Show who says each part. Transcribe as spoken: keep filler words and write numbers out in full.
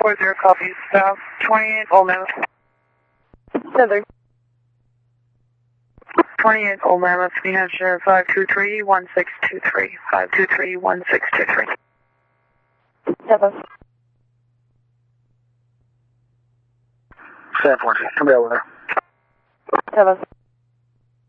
Speaker 1: four zero, copy. South twenty-eight, Old Mammoth.
Speaker 2: Southern.
Speaker 1: twenty-eight, Old Mammoth, New Hampshire, five two three, one six two three. five two three, one six two three.
Speaker 2: Seven.
Speaker 3: San Francisco, come down there.
Speaker 2: Seven.